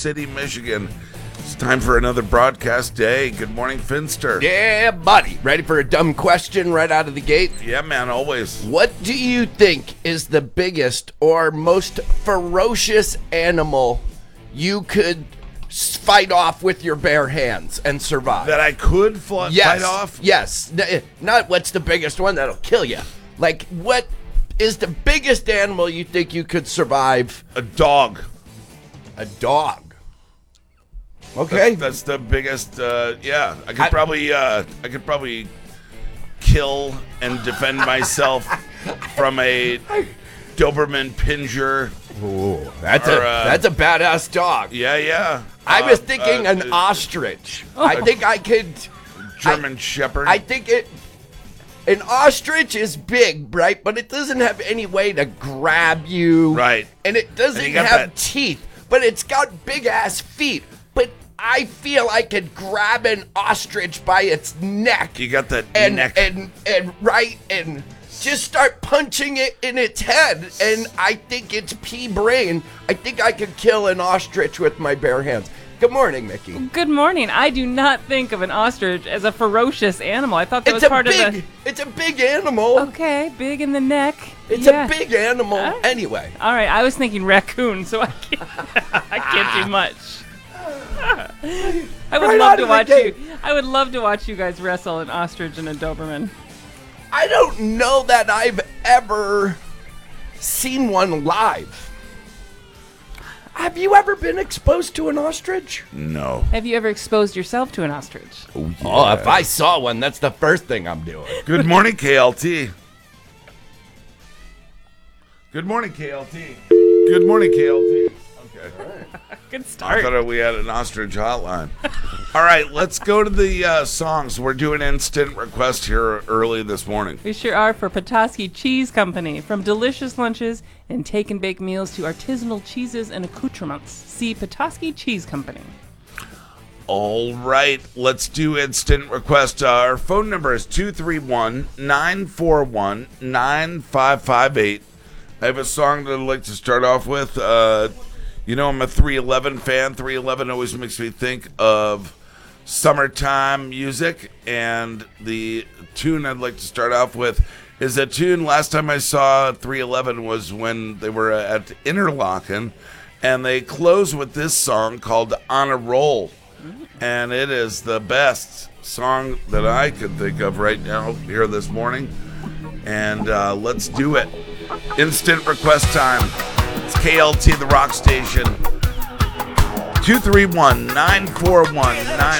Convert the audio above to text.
City, Michigan. It's time for another broadcast day. Good morning, Finster. Yeah, buddy. Ready for a dumb question right out of the gate? Yeah, man, always. What do you think is the biggest or most ferocious animal you could fight off with your bare hands and survive? That I could fight off? Yes. Not what's the biggest one that'll kill you. Like, what is the biggest animal you think you could survive? A dog. A dog. Okay. That's the biggest. Yeah, I could probably kill and defend myself from a Doberman Pinscher. Ooh, that's a badass dog. Yeah. I was thinking an ostrich. I think I could. German Shepherd. I think an ostrich is big, right? But it doesn't have any way to grab you. Right. And it doesn't have teeth, but it's got big ass feet. But I feel I could grab an ostrich by its neck. You got that neck. And just start punching it in its head. And I think it's pea brain. I think I could kill an ostrich with my bare hands. Good morning, Mickey. Good morning. I do not think of an ostrich as a ferocious animal. I thought that was part of the... It's a big animal. Okay, big in the neck. It's a big animal. Anyway. All right, I was thinking raccoon, so I can't do much. I would love to watch you guys wrestle an ostrich and a Doberman. I don't know that I've ever seen one live. Have you ever been exposed to an ostrich? No. Have you ever exposed yourself to an ostrich? Oh, yeah. Oh, if I saw one, that's the first thing I'm doing. Good morning, KLT. Good morning, KLT. Good morning, KLT. Okay. Good start. I thought we had an ostrich hotline. All right, let's go to the songs. We're doing instant request here early this morning. We sure are, for Petoskey Cheese Company. From delicious lunches and take and bake meals to artisanal cheeses and accoutrements. See Petoskey Cheese Company. All right, let's do instant request. Our phone number is 231-941-9558. I have a song that I'd like to start off with. You know, I'm a 311 fan. 311 always makes me think of summertime music. And the tune I'd like to start off with is a tune last time I saw 311 was when they were at Interlaken. And they close with this song called On a Roll. And it is the best song that I could think of right now here this morning. And let's do it. Instant request time. It's KLT, the rock station. 231-941-9558.